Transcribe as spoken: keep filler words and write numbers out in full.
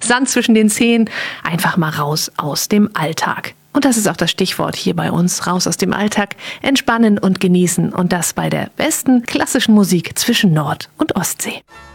Sand zwischen den Zehen, einfach mal raus aus dem Alltag. Und das ist auch das Stichwort hier bei uns, raus aus dem Alltag, entspannen und genießen und das bei der besten klassischen Musik zwischen Nord- und Ostsee.